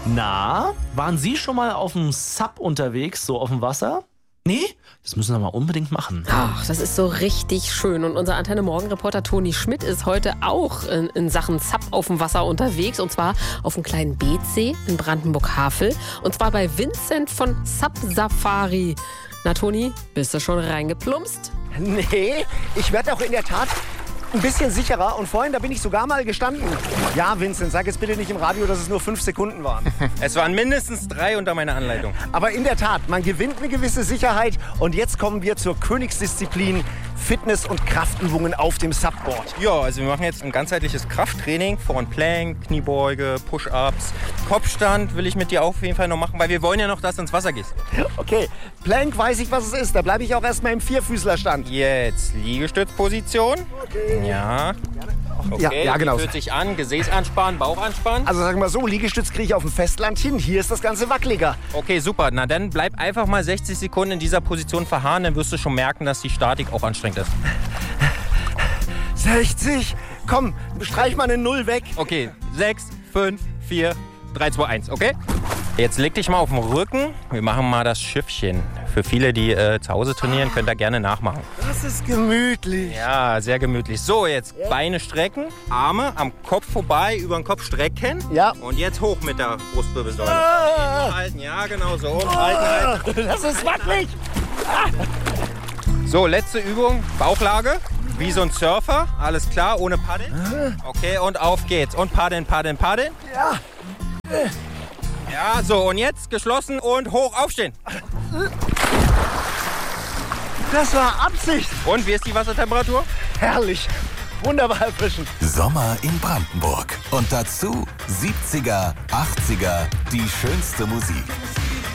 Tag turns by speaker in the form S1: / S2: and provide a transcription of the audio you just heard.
S1: Na, waren Sie schon mal auf dem Sub unterwegs, so auf dem Wasser? Nee? Das müssen wir mal unbedingt machen.
S2: Ach, das ist so richtig schön. Und unser Antenne Morgen-Reporter Toni Schmidt ist heute auch in Sachen Sub auf dem Wasser unterwegs. Und zwar auf dem kleinen Beetsee in Brandenburg-Havel. Und zwar bei Vincent von Sub Safari. Na Toni, bist du schon reingeplumpst?
S3: Nee, ich werde auch in der Tat ein bisschen sicherer. Und vorhin, da bin ich sogar mal gestanden. Ja, Vincent, sag jetzt bitte nicht im Radio, dass es nur 5 Sekunden waren.
S4: Es waren mindestens 3 unter meiner Anleitung.
S3: Aber in der Tat, man gewinnt eine gewisse Sicherheit. Und jetzt kommen wir zur Königsdisziplin Fitness- und Kraftübungen auf dem Subboard.
S4: Ja, also wir machen jetzt ein ganzheitliches Krafttraining von Plank, Kniebeuge, Push-Ups. Kopfstand will ich mit dir auf jeden Fall noch machen, weil wir wollen ja noch, dass du ins Wasser gehst.
S3: Okay, Plank weiß ich, was es ist. Da bleibe ich auch erstmal im Vierfüßlerstand.
S4: Jetzt Liegestützposition.
S3: Okay.
S4: Ja. Okay,
S3: ja, genau.
S4: Wie fühlt sich an? Gesäß anspannen, Bauch anspannen.
S3: Also sagen wir so, Liegestütz kriege ich auf dem Festland hin. Hier ist das Ganze wackeliger.
S4: Okay, super. Na dann bleib einfach mal 60 Sekunden in dieser Position verharren, dann wirst du schon merken, dass die Statik auch anstrengend ist.
S3: 60? Komm, streich mal eine 0 weg.
S4: Okay, 6, 5, 4, 3, 2, 1, okay? Jetzt leg dich mal auf den Rücken. Wir machen mal das Schiffchen. Für viele, die zu Hause trainieren, könnt ihr gerne nachmachen.
S3: Das ist gemütlich.
S4: Ja, sehr gemütlich. So, jetzt Beine strecken, Arme am Kopf vorbei, über den Kopf strecken.
S3: Ja.
S4: Und jetzt hoch mit der Brustwirbelsäule. Halten, ja, genau so. Und halten.
S3: Das ist wackelig.
S4: So, letzte Übung, Bauchlage. Wie so ein Surfer, alles klar, ohne Paddeln. Okay, und auf geht's. Und paddeln, paddeln, paddeln.
S3: Ja.
S4: Ja, so, und jetzt geschlossen und hoch aufstehen.
S3: Das war Absicht.
S4: Und wie ist die Wassertemperatur?
S3: Herrlich. Wunderbar erfrischend.
S5: Sommer in Brandenburg. Und dazu 70er, 80er, die schönste Musik.